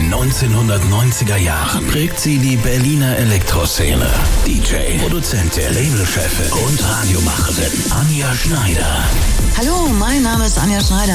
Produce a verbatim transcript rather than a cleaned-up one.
den neunzehnhundertneunziger Jahren prägt sie die Berliner Elektroszene. D J, Produzentin, Labelchefin und Radiomacherin Anja Schneider. Hallo, mein Name ist Anja Schneider.